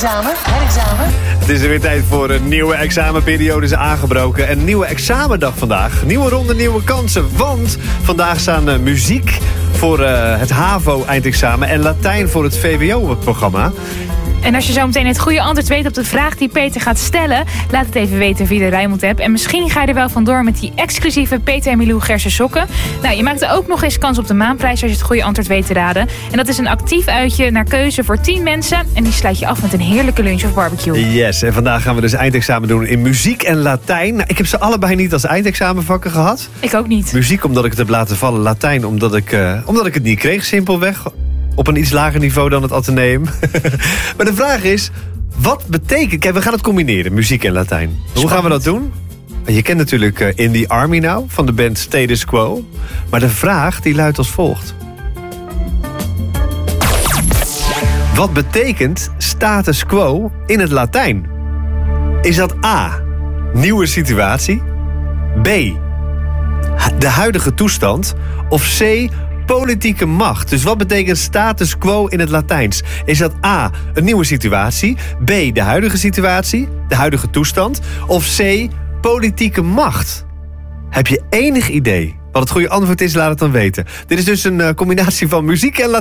Herexamen. Het is er weer tijd voor een nieuwe examenperiode is aangebroken. Een nieuwe examendag vandaag. Nieuwe ronde, nieuwe kansen. Want vandaag staan muziek voor het HAVO-eindexamen en Latijn voor het VWO-programma. En als je zo meteen het goede antwoord weet op de vraag die Peter gaat stellen, laat het even weten via de Rijnmond-app. En misschien ga je er wel vandoor met die exclusieve Peter en Milou Gerse sokken. Nou, je maakt er ook nog eens kans op de maanprijs als je het goede antwoord weet te raden. En dat is een actief uitje naar keuze voor 10 mensen. En die sluit je af met een heerlijke lunch of barbecue. Yes, en vandaag gaan we dus eindexamen doen in muziek en Latijn. Nou, ik heb ze allebei niet als eindexamenvakken gehad. Ik ook niet. Muziek omdat ik het heb laten vallen. Latijn omdat ik het niet kreeg, simpelweg. Op een iets lager niveau dan het Atheneum. Maar de vraag is, wat betekent... Kijk, we gaan het combineren, muziek en Latijn. Spannend. Hoe gaan we dat doen? Je kent natuurlijk In The Army Now van de band Status Quo. Maar de vraag die luidt als volgt. Wat betekent status quo in het Latijn? Is dat A, nieuwe situatie? B, de huidige toestand? Of C, politieke macht? Dus wat betekent status quo in het Latijns? Is dat A, een nieuwe situatie? B, de huidige situatie? De huidige toestand? Of C, politieke macht? Heb je enig idee wat het goede antwoord is? Laat het dan weten. Dit is dus een combinatie van muziek en Latijn.